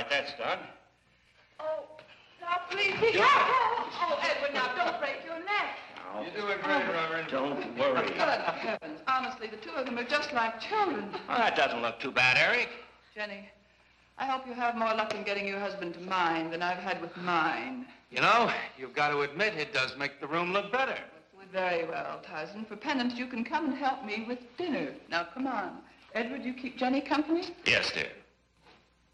that's done. Oh, now please be careful. Oh, Edward, now don't break your neck. No. You're doing great, Reverend. Don't worry. Good heavens. Honestly, the two of them are just like children. Well, that doesn't look too bad, Eric. Jenny, I hope you have more luck in getting your husband to mine than I've had with mine. You know, you've got to admit it does make the room look better. Very well, Tyson. For penance, you can come and help me with dinner. Now, come on. Edward, you keep Jenny company? Yes, dear.